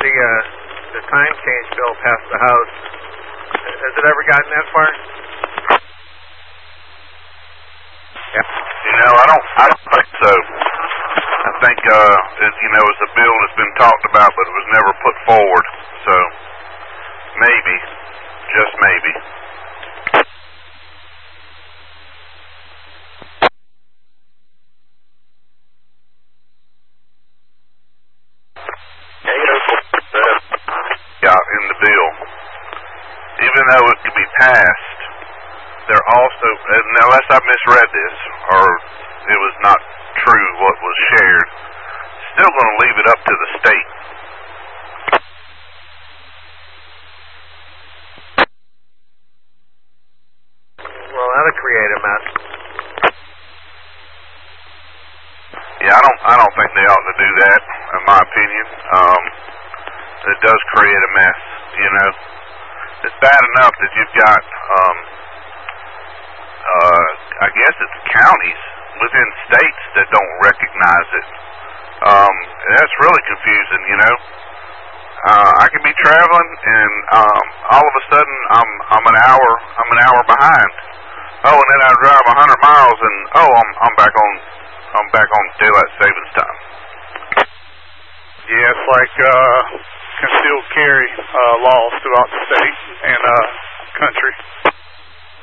the time change bill passed the House. Has it ever gotten that far? Yeah. You know, I don't think so. I think it's a bill that's been talked about, but it was never put forward. So maybe, just maybe. Yeah, in the bill. Even though it could be passed, they're also, unless I misread this, or it was not true what was shared, still going to leave it up to the state. Well, that'll create a mess. Yeah, I don't think they ought to do that, in my opinion. It does create a mess, you know. It's bad enough that you've got, I guess it's counties within states that don't recognize it. That's really confusing, you know. I can be traveling and all of a sudden I'm an hour behind. Oh, and then I drive 100 miles and I'm back on daylight savings time. Yeah, it's like concealed carry laws throughout the state and country.